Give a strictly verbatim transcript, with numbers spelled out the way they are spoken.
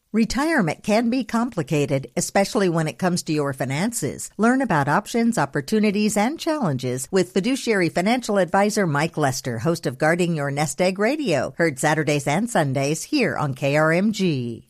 Retirement can be complicated, especially when it comes to your finances. Learn about options, opportunities, and challenges with fiduciary financial advisor Mike Lester, host of Guarding Your Nest Egg Radio, heard Saturdays and Sundays here on K R M G.